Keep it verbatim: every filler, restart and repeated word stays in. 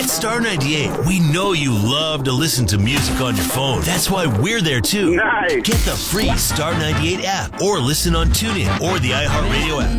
At Star ninety-eight, we know you love to listen to music on your phone. That's why we're there too. Nice. Get the free Star ninety-eight app or listen on TuneIn or the iHeartRadio app.